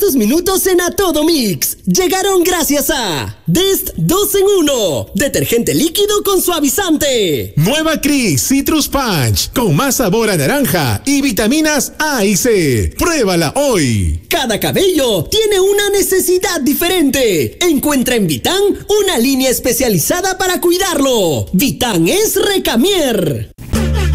Estos minutos en A Todo Mix llegaron gracias a Dest 2 en 1, detergente líquido con suavizante. Nueva Cris Citrus Punch, con más sabor a naranja y vitaminas A y C. Pruébala hoy. Cada cabello tiene una necesidad diferente. Encuentra en Vitan una línea especializada para cuidarlo. Vitan es Recamier.